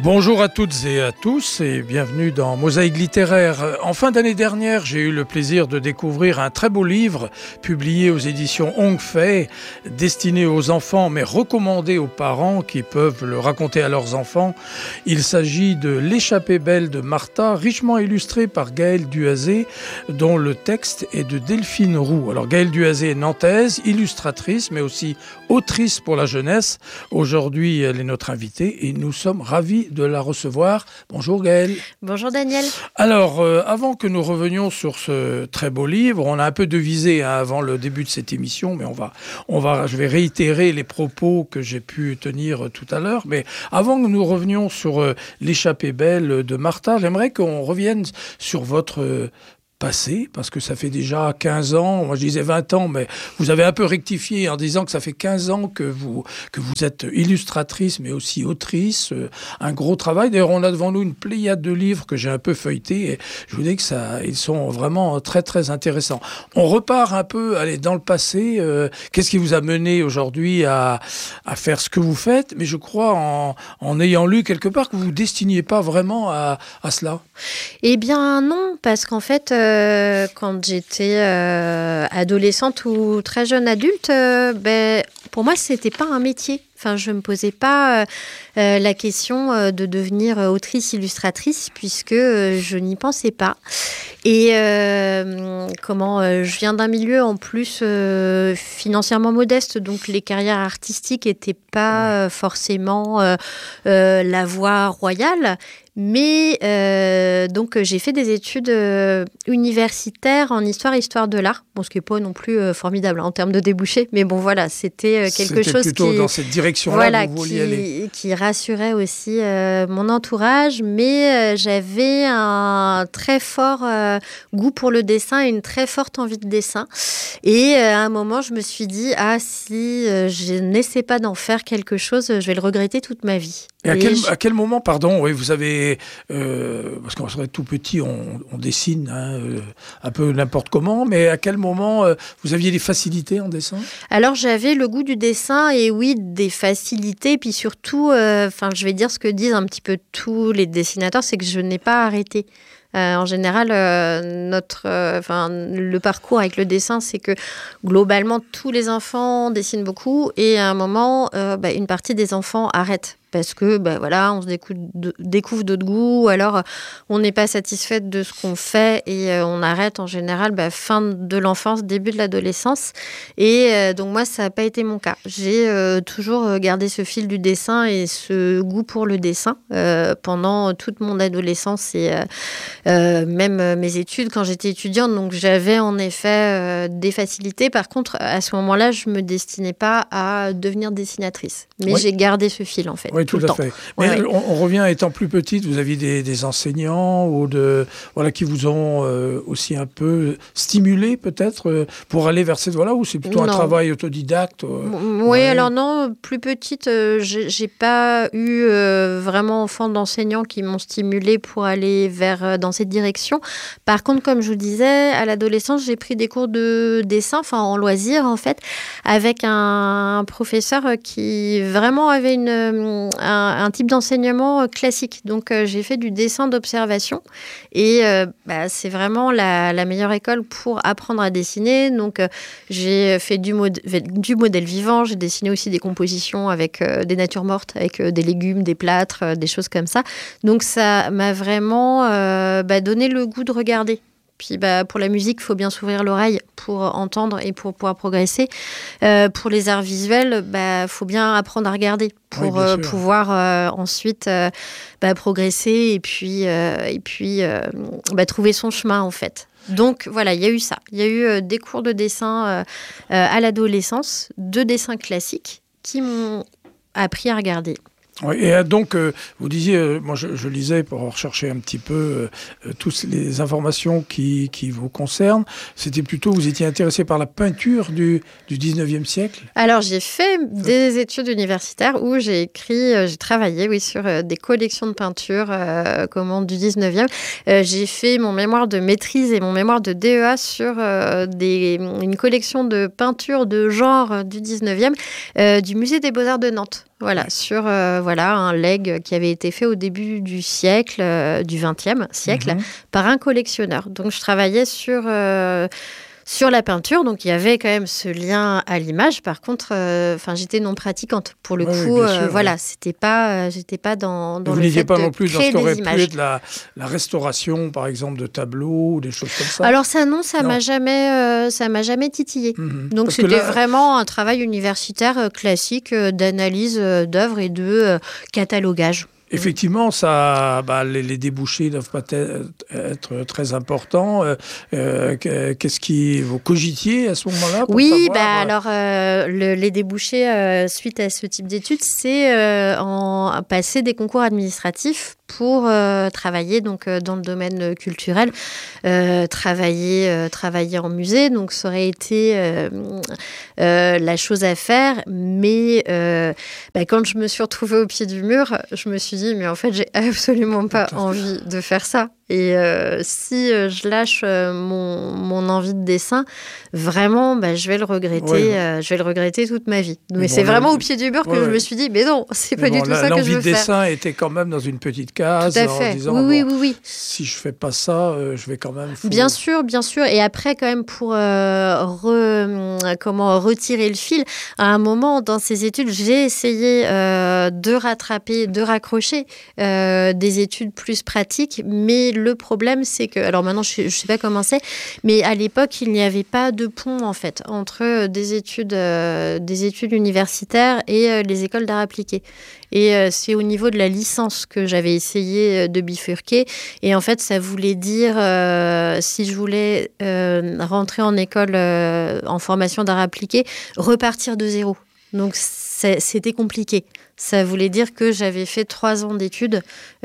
Bonjour à toutes et à tous et bienvenue dans Mosaïque littéraire. En fin d'année dernière, j'ai eu le plaisir de découvrir un très beau livre publié aux éditions Hong Fei, destiné aux enfants mais recommandé aux parents qui peuvent le raconter à leurs enfants. Il s'agit de L'échappée belle de Martha, richement illustré par Gaëlle Duhazé, dont le texte est de Delphine Roux. Alors Gaëlle Duhazé est nantaise, illustratrice mais aussi autrice pour la jeunesse. Aujourd'hui, elle est notre invitée et nous sommes ravis de la recevoir. Bonjour Gaëlle. Bonjour Daniel. Alors, avant que nous revenions sur ce très beau livre, on a un peu devisé avant le début de cette émission, mais je vais réitérer les propos que j'ai pu tenir tout à l'heure. Mais avant que nous revenions sur L'échappée belle de Martha, j'aimerais qu'on revienne sur votre passé, parce que ça fait déjà 15 ans, moi je disais 20 ans, mais vous avez un peu rectifié en disant que ça fait 15 ans que vous êtes illustratrice, mais aussi autrice, un gros travail. D'ailleurs, on a devant nous une pléiade de livres que j'ai un peu feuilletés, et je vous dis que ils sont vraiment très très intéressants. On repart un peu, dans le passé, qu'est-ce qui vous a mené aujourd'hui à faire ce que vous faites, mais je crois en ayant lu quelque part que vous ne vous destiniez pas vraiment à cela. Eh bien non, parce qu'en fait, quand j'étais adolescente ou très jeune adulte, pour moi, c'était pas un métier. Enfin, je me posais pas la question de devenir autrice illustratrice puisque je n'y pensais pas. Et je viens d'un milieu en plus financièrement modeste, donc les carrières artistiques n'étaient pas forcément la voie royale. Mais donc j'ai fait des études universitaires en histoire de l'art, ce qui n'est pas non plus formidable en termes de débouchés, mais bon voilà, c'était quelque chose plutôt dans cette direction-là que vous vouliez aller. Qui rassurait aussi mon entourage, mais j'avais un très fort goût pour le dessin et une très forte envie de dessin. Et à un moment, je me suis dit, si je n'essaie pas d'en faire quelque chose, je vais le regretter toute ma vie. Et à quel moment, vous avez... parce qu'on serait tout petit, on dessine un peu n'importe comment, mais à quel moment vous aviez des facilités en dessin ? Alors, j'avais le goût du dessin et oui, des facilités. Et puis surtout, je vais dire ce que disent un petit peu tous les dessinateurs, c'est que je n'ai pas arrêté. En général, le parcours avec le dessin, c'est que globalement, tous les enfants dessinent beaucoup et à un moment, une partie des enfants arrête. Parce que, on se découvre d'autres goûts, ou alors on n'est pas satisfaite de ce qu'on fait et on arrête en général fin de l'enfance, début de l'adolescence. Et donc moi, ça n'a pas été mon cas. J'ai toujours gardé ce fil du dessin et ce goût pour le dessin pendant toute mon adolescence et même mes études quand j'étais étudiante. Donc j'avais en effet des facilités. Par contre, à ce moment-là, je ne me destinais pas à devenir dessinatrice. Mais j'ai gardé ce fil en fait. Oui, tout à fait. Mais on revient, étant plus petite, vous aviez des enseignants qui vous ont aussi un peu stimulé peut-être pour aller vers cette voie-là, ou c'est plutôt un travail autodidacte alors non, plus petite, j'ai pas eu vraiment enfant d'enseignants qui m'ont stimulée pour aller dans cette direction. Par contre, comme je vous disais, à l'adolescence, j'ai pris des cours de dessin, en loisir en fait, avec un professeur qui vraiment avait un type d'enseignement classique. Donc, j'ai fait du dessin d'observation et c'est vraiment la meilleure école pour apprendre à dessiner. Donc, j'ai fait du modèle vivant. J'ai dessiné aussi des compositions avec des natures mortes, avec des légumes, des plâtres, des choses comme ça. Donc, ça m'a vraiment donné le goût de regarder. Puis pour la musique, il faut bien s'ouvrir l'oreille pour entendre et pour pouvoir progresser. Pour les arts visuels, faut bien apprendre à regarder pour pouvoir ensuite progresser et puis trouver son chemin en fait. Donc voilà, il y a eu ça. Il y a eu des cours de dessin à l'adolescence, de dessin classique qui m'ont appris à regarder. Oui, et donc, vous disiez, moi je lisais pour rechercher un petit peu toutes les informations qui vous concernent. C'était plutôt, vous étiez intéressé par la peinture du 19e siècle ? Alors, j'ai fait des études universitaires où j'ai travaillé sur des collections de peintures du 19e. J'ai fait mon mémoire de maîtrise et mon mémoire de DEA sur une collection de peintures de genre du 19e du Musée des Beaux-Arts de Nantes. Voilà, sur un legs qui avait été fait au début du siècle, du XXe siècle, par un collectionneur. Donc, je travaillais sur la peinture, donc il y avait quand même ce lien à l'image. Par contre, j'étais non pratiquante. Pour le coup, j'étais pas dans vous le fait pas de non plus dans créer ce qu'aurait des pu images. être la restauration, par exemple, de tableaux ou des choses comme ça. Alors ça, non, ça m'a jamais titillé. Donc c'était vraiment un travail universitaire classique d'analyse d'œuvres et de catalogage. Effectivement, les débouchés ne doivent pas être très importants. Qu'est-ce qui vous cogitiez à ce moment-là pour savoir, les débouchés suite à ce type d'études, c'est passer des concours administratifs pour travailler donc dans le domaine culturel, travailler en musée. Donc ça aurait été la chose à faire, mais quand je me suis retrouvée au pied du mur, je me suis dit mais en fait j'ai absolument pas envie de faire ça. Et si je lâche mon envie de dessin, vraiment, je vais le regretter. Je vais le regretter toute ma vie. Mais c'est vraiment au pied du mur que je me suis dit, mais non, c'est pas du tout ça que je veux faire. L'envie de dessin était quand même dans une petite case. Tout à fait. En disant, oui. Si je fais pas ça, je vais quand même. Bien sûr. Et après, quand même, pour retirer le fil, à un moment dans ces études, j'ai essayé de rattraper, de raccrocher des études plus pratiques, mais le problème, c'est que... Alors maintenant, je ne sais pas comment c'est, mais à l'époque, il n'y avait pas de pont, en fait, entre des études universitaires et les écoles d'art appliqué. Et c'est au niveau de la licence que j'avais essayé de bifurquer. Et en fait, ça voulait dire, si je voulais rentrer en école en formation d'art appliqué, repartir de zéro. Donc, c'était compliqué. Ça voulait dire que j'avais fait 3 ans d'études,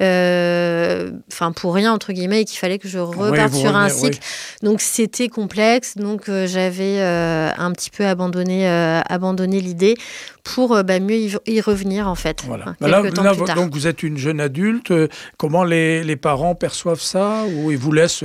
pour rien, entre guillemets, et qu'il fallait que je reparte sur un cycle. Donc, c'était complexe. Donc, j'avais un petit peu abandonné l'idée pour mieux y revenir, en fait. Voilà. Quelques temps plus tard. Donc, vous êtes une jeune adulte. Comment les parents perçoivent ça? Ou ils vous laissent,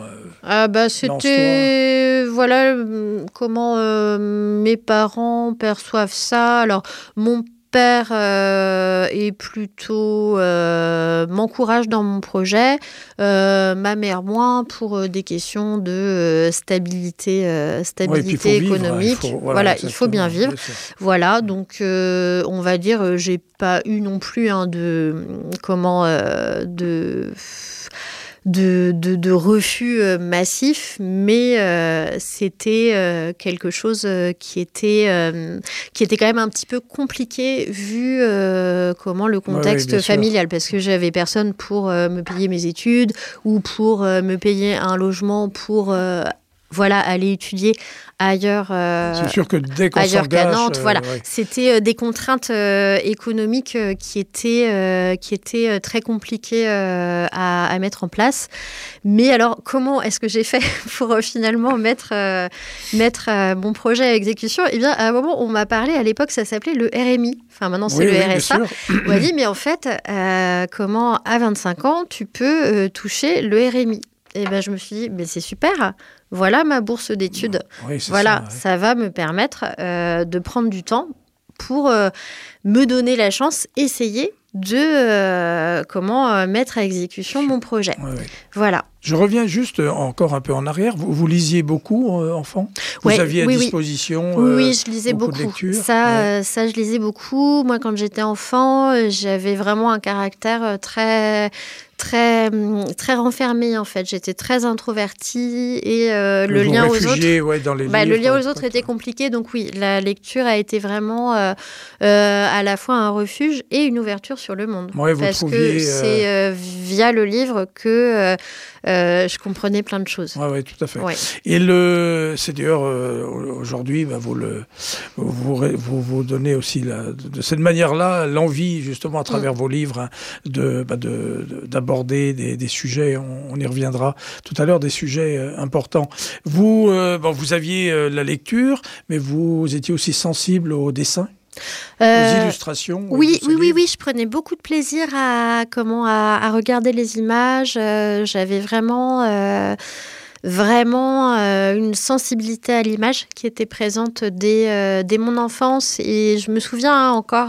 c'était... Voilà comment mes parents perçoivent ça. Alors, mon père est plutôt m'encourage dans mon projet, ma mère moins pour des questions de stabilité économique. Il faut bien vivre. Voilà, donc on va dire j'ai pas eu non plus de refus massif, mais c'était quelque chose qui était quand même un petit peu compliqué vu le contexte familial, parce que j'avais personne pour me payer mes études ou pour me payer un logement pour aller étudier ailleurs. C'est sûr que dès qu'on s'engage, qu'à Nantes, c'était des contraintes économiques qui étaient très compliquées à mettre en place. Mais alors, comment est-ce que j'ai fait pour finalement mettre mon projet à exécution? Eh bien, à un moment, on m'a parlé, à l'époque, ça s'appelait le RMI. Enfin, maintenant, c'est le RSA. On m'a dit, mais en fait, comment, à 25 ans, tu peux toucher le RMI? Et ben, je me suis dit, mais c'est super. Voilà ma bourse d'études. Ça va me permettre de prendre du temps pour me donner la chance, essayer de mettre à exécution mon projet. Voilà. Je reviens juste encore un peu en arrière. Vous lisiez beaucoup, enfant? Vous aviez à disposition Oui, je lisais beaucoup. De lectures. Ça, je lisais beaucoup. Moi, quand j'étais enfant, j'avais vraiment un caractère très renfermée, en fait. J'étais très introvertie et le lien aux autres, dans les livres, le lien aux autres était compliqué. Donc oui, la lecture a été vraiment à la fois un refuge et une ouverture sur le monde. Parce que c'est via le livre que je comprenais plein de choses. Oui, tout à fait. Et c'est d'ailleurs aujourd'hui, vous donnez aussi de cette manière-là l'envie, justement, à travers vos livres, d'aborder des sujets, on y reviendra tout à l'heure, des sujets importants. Vous aviez la lecture, mais vous étiez aussi sensible au dessin, aux illustrations. Oui, je prenais beaucoup de plaisir à regarder les images. J'avais vraiment vraiment une sensibilité à l'image qui était présente dès mon enfance. Et je me souviens encore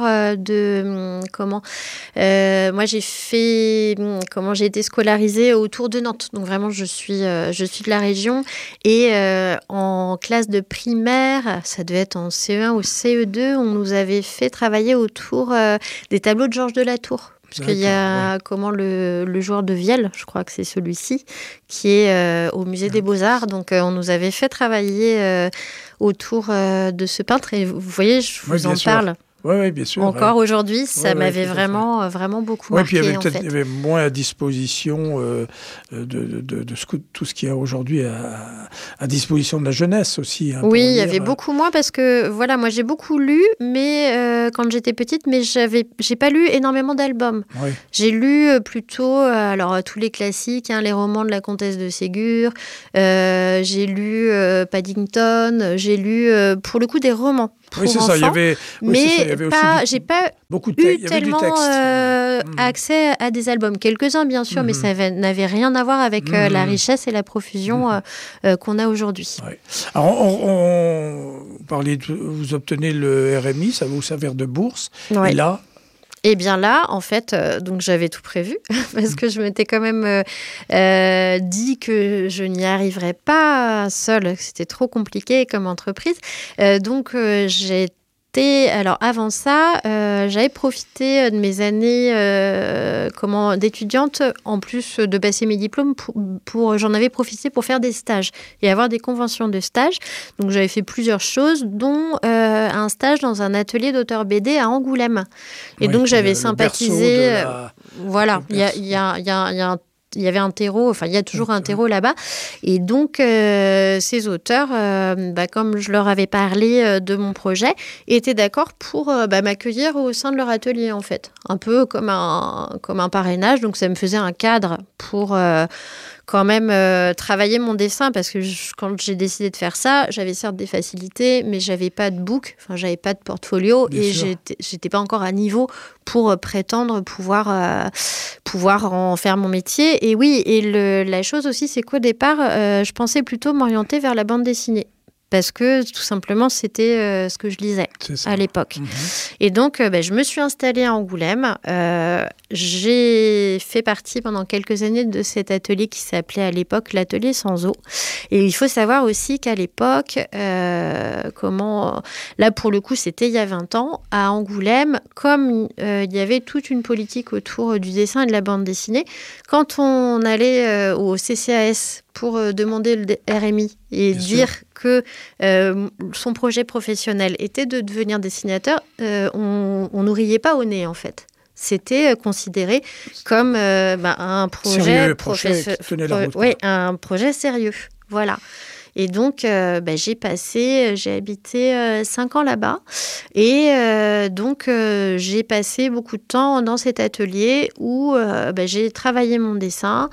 moi j'ai été scolarisée autour de Nantes. Donc vraiment, je suis de la région. Et en classe de primaire, ça devait être en CE1 ou CE2, on nous avait fait travailler autour des tableaux de Georges de la Tour. Parce qu'il y a le joueur de Vielle, je crois que c'est celui-ci, qui est au musée des Beaux-Arts. Donc on nous avait fait travailler autour de ce peintre. Et vous voyez, je vous en parle. Oui, bien sûr. Encore aujourd'hui, ça m'avait vraiment beaucoup marqué. Puis il y avait moins à disposition tout ce qu'il y a aujourd'hui à disposition de la jeunesse aussi. Oui, il y avait beaucoup moins parce que, voilà, moi j'ai beaucoup lu, mais quand j'étais petite, mais j'ai pas lu énormément d'albums. Oui. J'ai lu plutôt tous les classiques, les romans de la comtesse de Ségur, j'ai lu Paddington, j'ai lu pour le coup des romans. Oui, c'est ça. Il y avait, j'ai pas beaucoup eu tellement accès à des albums. Quelques-uns, bien sûr, mais ça n'avait rien à voir avec la richesse et la profusion qu'on a aujourd'hui. Ouais. Alors, vous obtenez le RMI, ça va vous servir de bourse. Ouais. Et là... Et bien là, en fait, donc j'avais tout prévu parce que je m'étais quand même dit que je n'y arriverais pas seule, que c'était trop compliqué comme entreprise. Donc alors avant ça, j'avais profité de mes années d'étudiante, en plus de passer mes diplômes, j'en avais profité pour faire des stages et avoir des conventions de stage. Donc j'avais fait plusieurs choses, dont un stage dans un atelier d'auteur BD à Angoulême. Et donc j'avais sympathisé. Voilà, il y avait un terreau, enfin il y a toujours un terreau là-bas. Et donc ces auteurs, comme je leur avais parlé de mon projet, étaient d'accord pour m'accueillir au sein de leur atelier en fait. Un peu comme un parrainage, donc ça me faisait un cadre pour quand même travailler mon dessin, parce que quand j'ai décidé de faire ça, j'avais certes des facilités, mais j'avais pas de book, j'avais pas de portfolio. Bien et sûr. J'étais pas encore à niveau pour prétendre pouvoir en faire mon métier. Et oui, et la chose aussi, c'est qu'au départ, je pensais plutôt m'orienter vers la bande dessinée. Parce que tout simplement, c'était ce que je lisais à l'époque. Et donc, je me suis installée à Angoulême. J'ai fait partie pendant quelques années de cet atelier qui s'appelait à l'époque l'atelier sans eau. Et il faut savoir aussi qu'à l'époque, là pour le coup, c'était il y a 20 ans, à Angoulême, comme il y avait toute une politique autour du dessin et de la bande dessinée, quand on allait au CCAS pour demander le RMI et dire que son projet professionnel était de devenir dessinateur, on nous riait pas au nez en fait. C'était considéré comme un projet un projet sérieux. Voilà. Et donc, j'ai habité 5 ans là-bas. Et donc, j'ai passé beaucoup de temps dans cet atelier où j'ai travaillé mon dessin.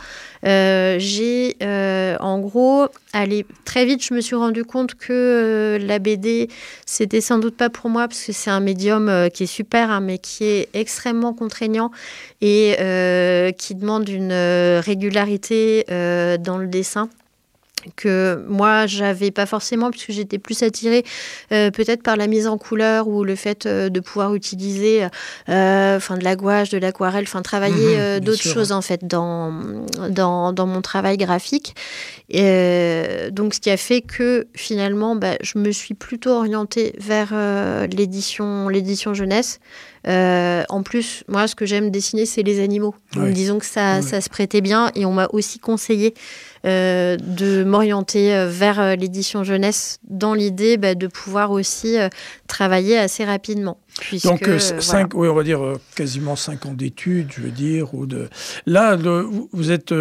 En gros, très vite, je me suis rendu compte que la BD, c'était sans doute pas pour moi, parce que c'est un médium qui est super, mais qui est extrêmement contraignant et qui demande une régularité dans le dessin que moi j'avais pas forcément, puisque j'étais plus attirée peut-être par la mise en couleur ou le fait de pouvoir utiliser de la gouache, de l'aquarelle, travailler d'autres choses en fait dans mon travail graphique. Donc ce qui a fait que finalement je me suis plutôt orientée vers l'édition jeunesse. En plus, moi, ce que j'aime dessiner, c'est les animaux. Donc, disons que ça se prêtait bien, et on m'a aussi conseillé de m'orienter vers l'édition jeunesse dans l'idée de pouvoir aussi travailler assez rapidement. Donc, on va dire quasiment 5 ans d'études, je veux dire. Là, vous êtes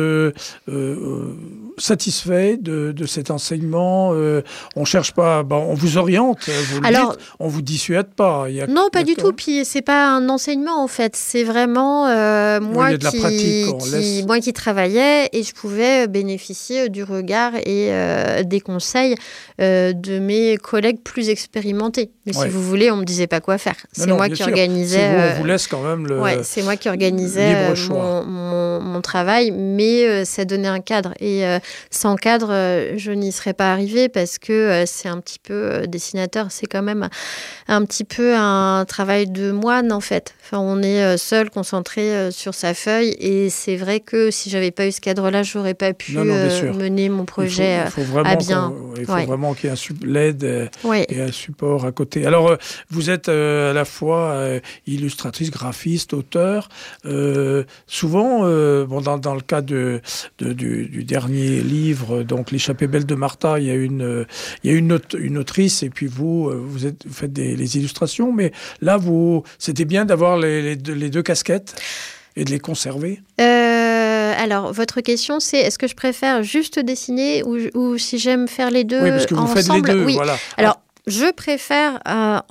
satisfait de cet enseignement. On ne cherche pas, on vous oriente, vous le dites, on ne vous dissuade pas. Non, pas du tout. Puis, ce n'est pas un enseignement, en fait. C'est vraiment moi qui travaillais, et je pouvais bénéficier du regard et des conseils de mes collègues plus expérimentés. Mais si vous voulez, on ne me disait pas quoi faire. C'est moi qui organisais. On vous laisse quand même c'est moi qui organisais mon travail, mais ça donnait un cadre. Et sans cadre, je n'y serais pas arrivée parce que c'est un petit peu dessinateur, c'est quand même un petit peu un travail de moine en fait. Enfin, on est seul, concentré sur sa feuille, et c'est vrai que si j'avais pas eu ce cadre-là, j'aurais pas pu mener mon projet à bien. Il faut vraiment qu'il y ait l'aide et un support à côté. Alors, vous êtes à la fois illustratrice, graphiste, auteur. Souvent, dans le cas du dernier livre, donc L'échappée belle de Martha, il y a une autrice, et puis vous faites les illustrations. Mais là, c'était bien d'avoir les deux casquettes et de les conserver. Alors, votre question, c'est est-ce que je préfère juste dessiner ou si j'aime faire les deux ensemble? Oui, parce que vous faites les deux, voilà. Alors, je préfère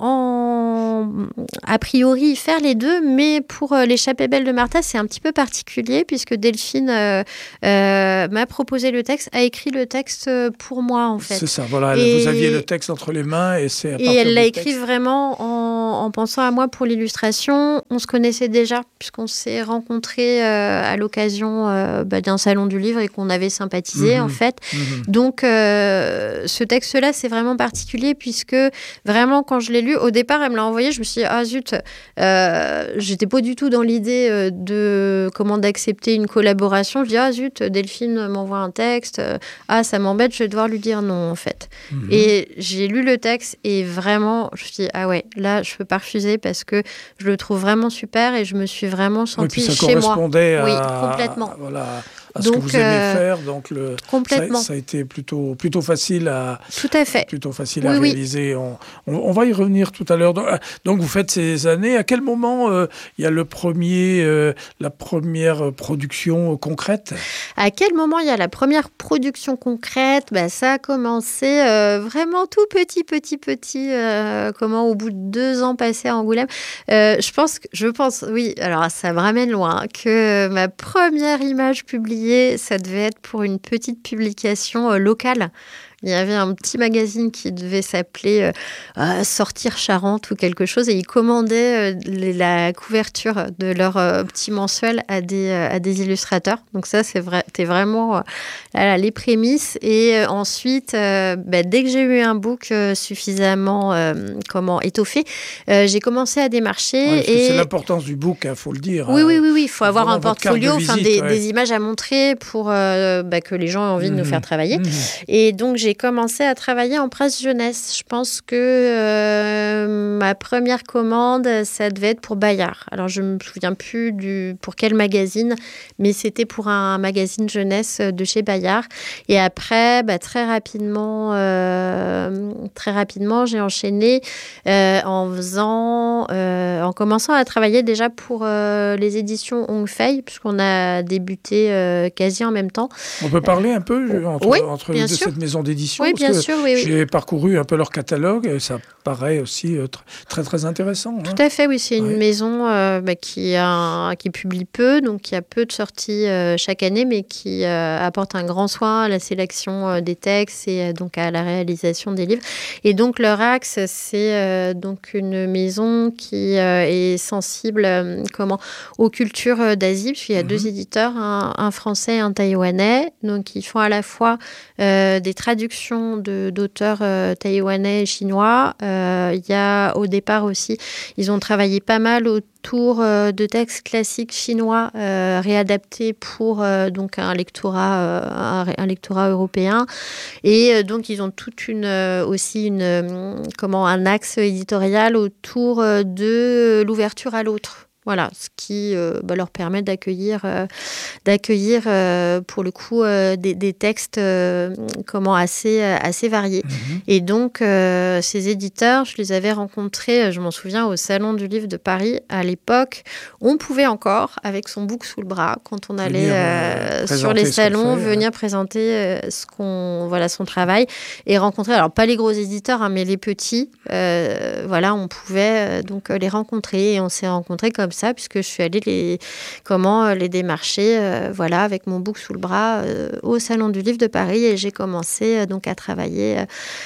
a priori faire les deux, mais pour L'échappée belle de Martha, c'est un petit peu particulier puisque Delphine m'a proposé le texte, a écrit le texte pour moi en fait. C'est ça, voilà. Vous aviez le texte entre les mains et c'est à partir elle l'a écrit vraiment en pensant à moi pour l'illustration. On se connaissait déjà puisqu'on s'est rencontrés à l'occasion d'un salon du livre et qu'on avait sympathisé en fait. Donc ce texte-là, c'est vraiment particulier puisque vraiment quand je l'ai lu, au départ, elle me l'a envoyé, je me suis dit, ah zut, j'étais pas du tout dans l'idée d'accepter une collaboration. Je dis, ah zut, Delphine m'envoie un texte, ça m'embête, je vais devoir lui dire non en fait. Et j'ai lu le texte et vraiment, je me suis dit, ah ouais, là, je peux pas refuser parce que je le trouve vraiment super et je me suis vraiment sentie chez moi. Et puis ça correspondait complètement. À ce que vous aimez faire, donc complètement. Ça a été plutôt facile à réaliser. On va y revenir tout à l'heure. Donc vous faites ces années. À quel moment il y a la première production concrète? À quel moment il y a la première production concrète? Ça a commencé vraiment tout petit, au bout de 2 ans passés à Angoulême. Je pense, oui, alors ça me ramène loin, que ma première image publiée, ça devait être pour une petite publication locale. Il y avait un petit magazine qui devait s'appeler Sortir Charente ou quelque chose, et ils commandaient la couverture de leur petit mensuel à des illustrateurs. Donc ça, c'était vraiment les prémices. Et ensuite, dès que j'ai eu un book suffisamment étoffé, j'ai commencé à démarcher. Ouais, c'est l'importance du book, faut le dire. Oui, il faut avoir un portfolio, des images à montrer pour que les gens aient envie de nous faire travailler. Et donc, j'ai commencé à travailler en presse jeunesse. Je pense que ma première commande, ça devait être pour Bayard. Alors, je ne me souviens plus pour quel magazine, mais c'était pour un magazine jeunesse de chez Bayard. Et après, très rapidement, j'ai enchaîné en commençant à travailler déjà pour les éditions Hong Fei, puisqu'on a débuté quasi en même temps. On peut parler un peu entre de cette maison d'édition? Oui, bien sûr, oui. J'ai parcouru un peu leur catalogue et ça paraît aussi très, très intéressant. Tout à fait, oui. C'est une maison qui publie peu, donc qui a peu de sorties chaque année, mais qui apporte un grand soin à la sélection des textes et donc à la réalisation des livres. Et donc, leur axe, c'est donc une maison qui est sensible aux cultures d'Asie, puisqu'il y a 2 éditeurs, un français et un taïwanais. Donc, ils font à la fois des traductions d'auteurs taïwanais et chinois. Il y a au départ aussi, ils ont travaillé pas mal autour de textes classiques chinois réadaptés pour donc un lectorat européen. Et donc ils ont un axe éditorial autour de l'ouverture à l'autre. Voilà, ce qui leur permet d'accueillir pour le coup des textes assez variés. Et donc, ces éditeurs, je les avais rencontrés, je m'en souviens, au Salon du Livre de Paris. À l'époque, on pouvait encore, avec son book sous le bras, quand on allait sur les salons, venir présenter son travail et rencontrer, alors pas les gros éditeurs, mais les petits. On pouvait donc les rencontrer et on s'est rencontrés comme ça, puisque je suis allée les démarcher, voilà, avec mon bouc sous le bras, au Salon du Livre de Paris, et j'ai commencé donc à travailler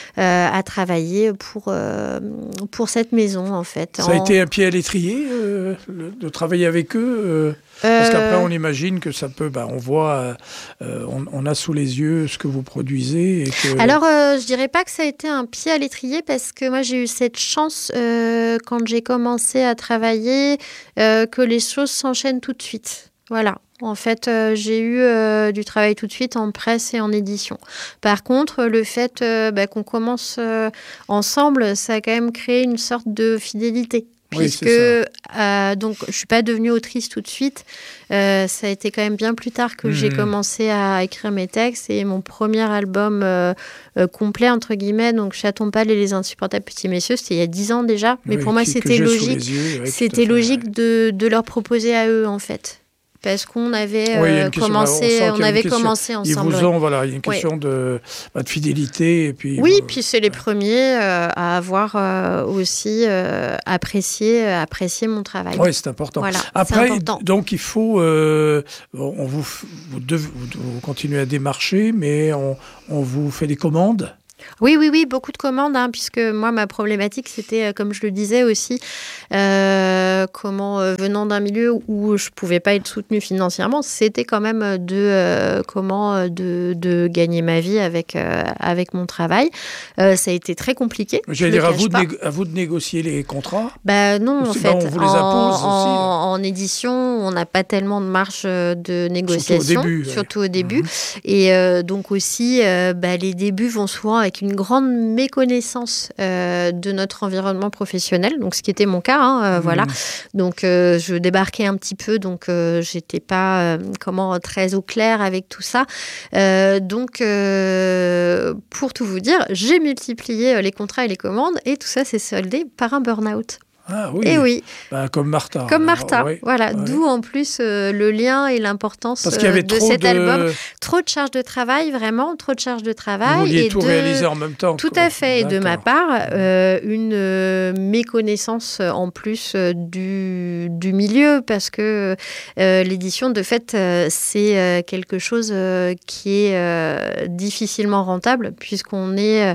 pour cette maison, en fait. Ça a été un pied à l'étrier de travailler avec eux parce qu'après, on imagine que ça peut... on voit, on a sous les yeux ce que vous produisez. Alors, je dirais pas que ça a été un pied à l'étrier, parce que moi, j'ai eu cette chance, quand j'ai commencé à travailler, que les choses s'enchaînent tout de suite. Voilà. En fait, j'ai eu du travail tout de suite en presse et en édition. Par contre, le fait qu'on commence ensemble, ça a quand même créé une sorte de fidélité. Puisque donc je suis pas devenue autrice tout de suite, ça a été quand même bien plus tard que j'ai commencé à écrire mes textes, et mon premier album complet entre guillemets, donc Chaton pâle et les insupportables petits messieurs, c'était il y a 10 ans déjà, mais pour moi c'était logique, de leur proposer à eux en fait. Parce qu'on avait commencé ensemble. Ils vous ont, il y a une question de fidélité. Et puis, puis c'est les premiers à avoir aussi apprécié mon travail. Oui, c'est important. Voilà, après, c'est important. Donc il faut, vous continuez à démarcher, mais on vous fait des commandes. Oui, beaucoup de commandes, puisque moi, ma problématique, c'était, comme je le disais aussi, venant d'un milieu où je ne pouvais pas être soutenue financièrement, c'était quand même de gagner ma vie avec mon travail. Ça a été très compliqué. J'allais dire, à vous de négocier les contrats. Non, en fait. On vous les impose aussi. En édition, on n'a pas tellement de marge de négociation, surtout au début. Et donc aussi, les débuts vont souvent avec une grande méconnaissance de notre environnement professionnel, donc ce qui était mon cas, voilà. Donc je débarquais un petit peu, donc j'étais pas très au clair avec tout ça. Donc pour tout vous dire, j'ai multiplié les contrats et les commandes, et tout ça s'est soldé par un burn-out. Ah oui. Et oui. Comme Martha. Comme Martha, voilà. D'où en plus le lien et l'importance de cet album. Trop de charge de travail, vraiment, trop de charge de travail. Vous vouliez tout réaliser en même temps. Tout à fait. Et de ma part, une méconnaissance en plus du milieu, parce que l'édition, de fait, c'est quelque chose qui est difficilement rentable, puisqu'on est,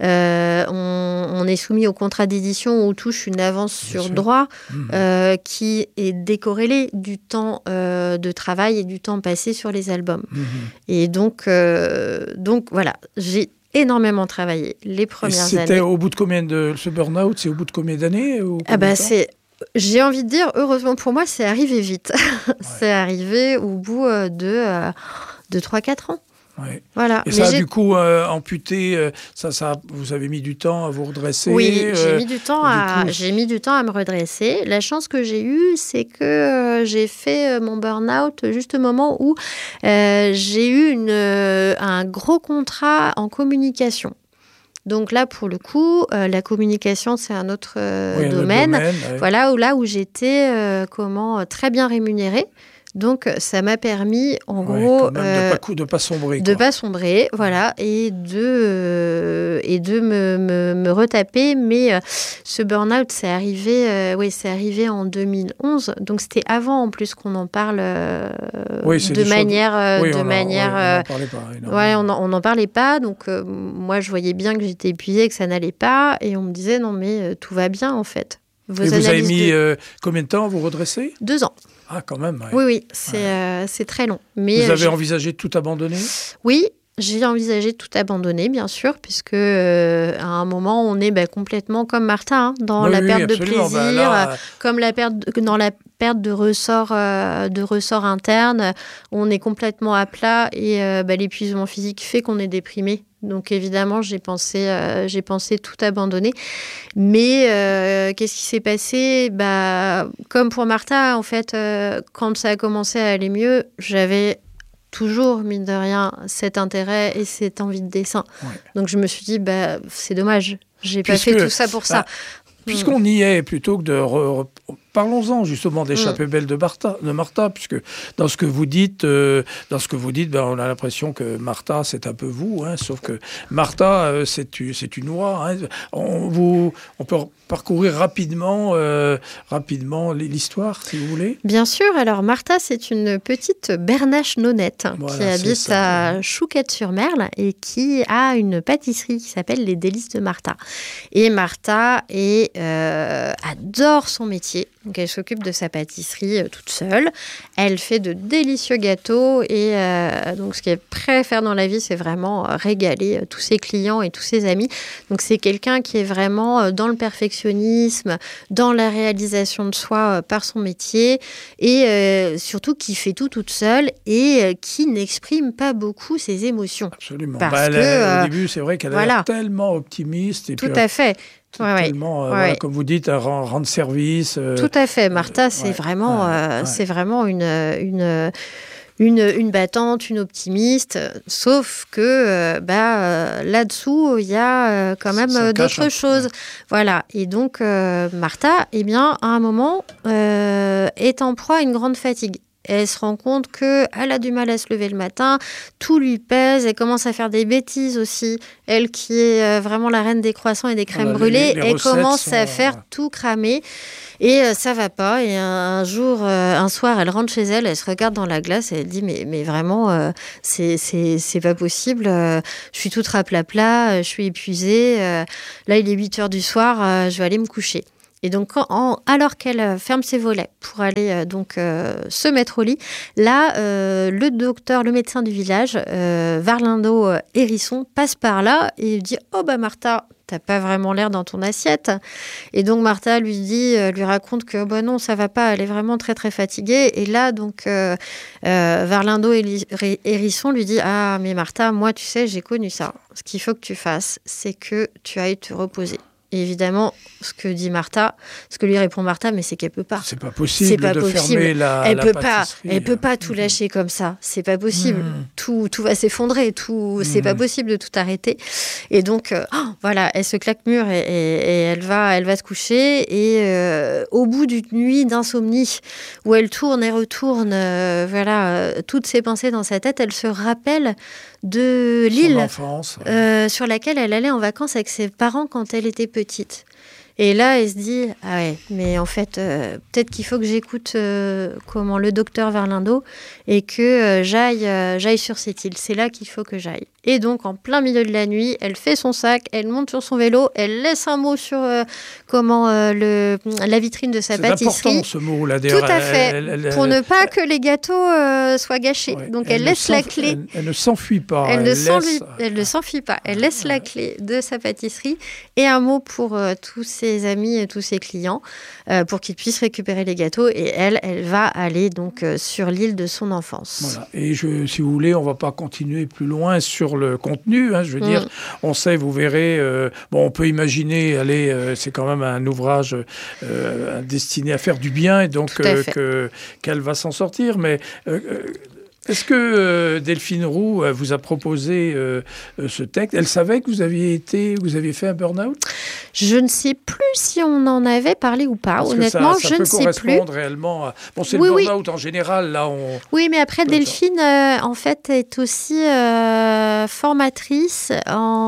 on est soumis au contrat d'édition où touche une avance sur droit qui est décorrélé du temps de travail et du temps passé sur les albums. Et donc voilà, j'ai énormément travaillé les premières années. C'était au bout de combien de ce burn-out, c'est au bout de combien d'années j'ai envie de dire, heureusement pour moi, c'est arrivé vite. C'est arrivé au bout de 3-4 ans. Ouais. Voilà. Et ça a du coup amputé, vous avez mis du temps à vous redresser. Oui, j'ai mis du temps à me redresser. La chance que j'ai eue, c'est que j'ai fait mon burn-out juste au moment où j'ai eu un gros contrat en communication. Donc là, pour le coup, la communication, c'est un autre domaine. Voilà, où j'étais très bien rémunérée. Donc, ça m'a permis, en gros, de pas sombrer. De pas sombrer, voilà, et de me retaper. Mais ce burn-out, c'est arrivé en 2011. Donc, c'était avant, en plus, qu'on en parle de manière... on n'en parlait pas. Donc, moi, je voyais bien que j'étais épuisée, que ça n'allait pas. Et on me disait, non, mais tout va bien, en fait. Vous avez mis combien de temps à vous redresser ? 2 ans. Ah, quand même. Oui, c'est très long. Mais vous avez envisagé de tout abandonner ? Oui, j'ai envisagé de tout abandonner, bien sûr, puisque à un moment, on est complètement comme Martha, dans la perte de plaisir, comme dans la perte de ressort interne. On est complètement à plat, et l'épuisement physique fait qu'on est déprimé. Donc évidemment, j'ai pensé tout abandonner. Mais qu'est-ce qui s'est passé ? Comme pour Martha, en fait, quand ça a commencé à aller mieux, j'avais toujours, mine de rien, cet intérêt et cette envie de dessin. Ouais. Donc je me suis dit, c'est dommage, j'ai pas fait tout ça pour ça. Puisqu'on y est, plutôt que de parlons-en justement d'échappée belle de Martha, puisque dans ce que vous dites, on a l'impression que Martha, c'est un peu vous, hein, sauf que Martha, c'est une oie. Hein. On peut parcourir rapidement l'histoire, si vous voulez. Bien sûr. Alors, Martha, c'est une petite bernache nonnette qui habite à Chouquette-sur-Merle et qui a une pâtisserie qui s'appelle Les Délices de Martha. Et Martha adore son métier. Donc, elle s'occupe de sa pâtisserie toute seule. Elle fait de délicieux gâteaux et donc, ce qu'elle préfère dans la vie, c'est vraiment régaler tous ses clients et tous ses amis. Donc, c'est quelqu'un qui est vraiment dans le perfectionnisme, dans la réalisation de soi par son métier et surtout qui fait tout toute seule et qui n'exprime pas beaucoup ses émotions. Absolument. Au début, c'est vrai qu'elle a l'air tellement optimiste. Et tout à fait. Tellement, comme vous dites, rendre service. Tout à fait. Martha, c'est vraiment une battante, une optimiste. Sauf que là-dessous, il y a quand même d'autres choses. Voilà. Et donc, Martha, à un moment, est en proie à une grande fatigue. Elle se rend compte qu'elle a du mal à se lever le matin, tout lui pèse, elle commence à faire des bêtises aussi. Elle qui est vraiment la reine des croissants et des crèmes brûlées, elle commence à faire tout cramer et ça va pas. Et un soir, elle rentre chez elle, elle se regarde dans la glace et elle dit mais vraiment, c'est pas possible, je suis toute raplapla, je suis épuisée, là il est 8h du soir, je vais aller me coucher. Et donc, alors qu'elle ferme ses volets pour aller se mettre au lit, là, le médecin du village, Varlindo Hérisson, passe par là et dit « Oh, Martha, t'as pas vraiment l'air dans ton assiette ». Et donc, Martha lui raconte que « non, ça va pas, elle est vraiment très, très fatiguée ». Et là, donc, Varlindo Hérisson lui dit « Ah, mais Martha, moi, tu sais, j'ai connu ça. Ce qu'il faut que tu fasses, c'est que tu ailles te reposer ». Et évidemment, ce que lui répond Martha, mais c'est qu'elle peut pas. C'est pas possible fermer la pâtisserie. Elle peut pas tout lâcher comme ça. C'est pas possible. Tout va s'effondrer. C'est pas possible de tout arrêter. Et donc, elle se claque mûre et elle va se coucher. Et au bout d'une nuit d'insomnie où elle tourne et retourne, toutes ses pensées dans sa tête, elle se rappelle de l'île sur laquelle elle allait en vacances avec ses parents quand elle était petite. Et là, elle se dit, ah ouais, mais en fait, peut-être qu'il faut que j'écoute le docteur Varlindo et que j'aille sur cette île. C'est là qu'il faut que j'aille. Et donc, en plein milieu de la nuit, elle fait son sac, elle monte sur son vélo, elle laisse un mot sur la vitrine de sa pâtisserie. C'est important ce mot-là, d'ailleurs. Tout à fait, pour ne pas que les gâteaux soient gâchés. Ouais, donc, elle laisse la clé. Elle ne s'enfuit pas. Elle ne s'enfuit pas. Elle laisse la clé de sa pâtisserie et un mot pour tous ses amis et tous ses clients pour qu'ils puissent récupérer les gâteaux. Et elle va aller donc sur l'île de son enfance. Voilà. Et si vous voulez, on ne va pas continuer plus loin sur le contenu. Hein, je veux dire, on sait, vous verrez, on peut imaginer, c'est quand même un ouvrage destiné à faire du bien et donc qu'elle va s'en sortir. Mais est-ce que Delphine Roux vous a proposé ce texte? Elle savait que vous aviez fait un burn-out? Je ne sais plus si on en avait parlé ou pas. Parce honnêtement, ça je ne sais plus. Ça peut correspondre réellement à... Bon, c'est le burn-out en général, là. Oui, mais après, Delphine, en fait, est aussi formatrice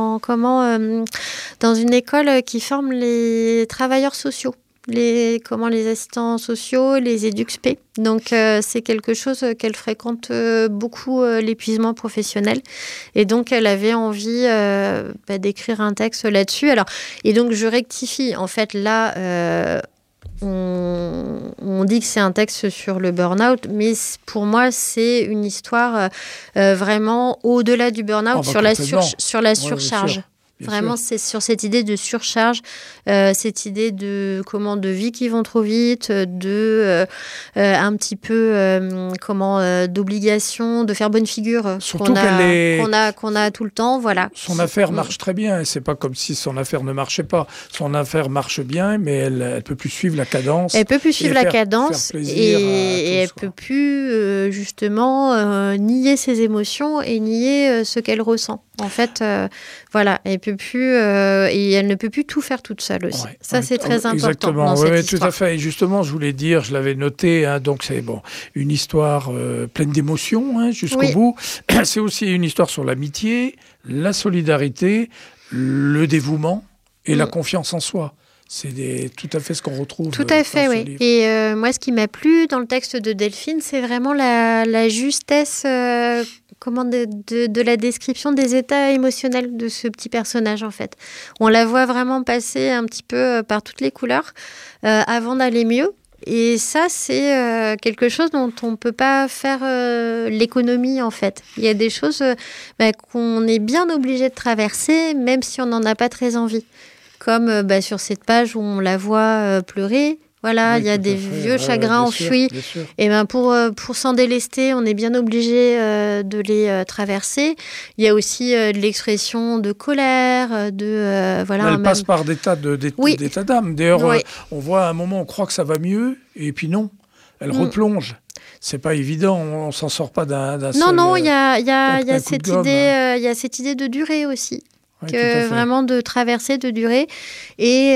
dans une école qui forme les travailleurs sociaux. Les assistants sociaux, les EduxP. Donc, c'est quelque chose qu'elle fréquente beaucoup, l'épuisement professionnel. Et donc, elle avait envie d'écrire un texte là-dessus. Et donc, je rectifie. En fait, là, on dit que c'est un texte sur le burn-out, mais pour moi, c'est une histoire vraiment au-delà du burn-out, sur la surcharge. Vraiment, c'est sur cette idée de surcharge, cette idée de vie qui vont trop vite, un petit peu d'obligation, de faire bonne figure Surtout qu'on a tout le temps, voilà. Son affaire marche très bien, c'est pas comme si son affaire ne marchait pas. Son affaire marche bien, mais elle peut plus suivre la cadence. Elle peut plus suivre la cadence et elle peut plus justement nier ses émotions et nier ce qu'elle ressent. En fait, voilà, elle peut peut plus et elle ne peut plus tout faire toute seule aussi. Ouais. Ça, c'est très important. Exactement. Oui, tout à fait. Et justement, je voulais dire, je l'avais noté. Donc c'est une histoire pleine d'émotions jusqu'au bout. C'est aussi une histoire sur l'amitié, la solidarité, le dévouement et la confiance en soi. C'est tout à fait ce qu'on retrouve. Tout à fait, oui. Livre. Et moi, ce qui m'a plu dans le texte de Delphine, c'est vraiment la justesse de la description des états émotionnels de ce petit personnage, en fait. On la voit vraiment passer un petit peu par toutes les couleurs avant d'aller mieux. Et ça, c'est quelque chose dont on ne peut pas faire l'économie, en fait. Il y a des choses qu'on est bien obligé de traverser, même si on n'en a pas très envie. Comme sur cette page où on la voit pleurer. Voilà, il y a des vieux chagrins enfuis. Et pour s'en délester, on est bien obligé de les traverser. Il y a aussi de l'expression de colère, elle passe par des tas d'âme. D'ailleurs, on voit à un moment, on croit que ça va mieux, et puis non, elle replonge. C'est pas évident, on s'en sort pas d'un seul. Non, il y a cette idée de durée aussi. Vraiment de traverser, de durer, et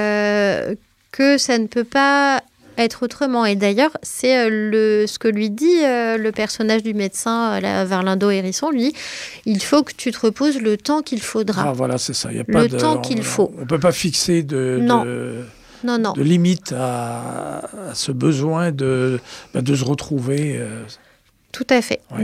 que ça ne peut pas être autrement. Et d'ailleurs, c'est ce que lui dit le personnage du médecin, Verlindo Hérisson, lui, il faut que tu te reposes le temps qu'il faudra. Ah voilà, c'est ça. Y a le temps qu'il faut. On ne peut pas fixer de limite à ce besoin de se retrouver. Tout à fait. Ouais.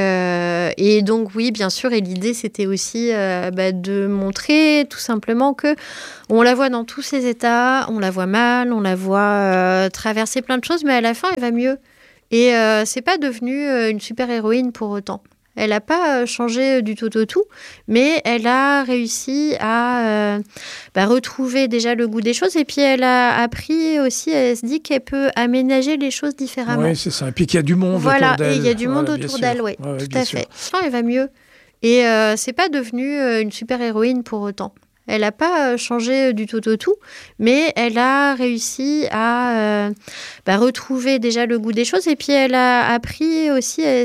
Donc oui, bien sûr. Et l'idée, c'était aussi de montrer tout simplement que on la voit dans tous ses états, on la voit mal, on la voit traverser plein de choses, mais à la fin, elle va mieux. Et c'est pas devenue une super-héroïne pour autant. Elle n'a pas changé du tout au tout, mais elle a réussi à retrouver déjà le goût des choses. Et puis, elle a appris aussi, elle se dit qu'elle peut aménager les choses différemment. Oui, c'est ça. Et puis qu'il y a du monde autour d'elle. Et il y a du monde autour d'elle, oui, tout à fait. Elle va mieux. Et c'est pas devenue une super-héroïne pour autant. Elle n'a pas changé du tout au tout, mais elle a réussi à retrouver déjà le goût des choses. Et puis, elle a appris aussi...